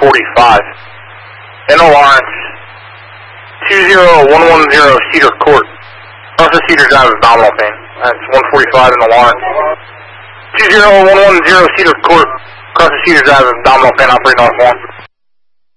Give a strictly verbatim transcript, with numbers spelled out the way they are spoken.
forty-five. In the Lawrence, two zero one one zero Cedar Court. Cross the Cedar Drive, abdominal pain. That's one forty-five in the Lawrence. two zero one one zero Cedar Court. Cross the Cedar Drive, abdominal pain, operating north one.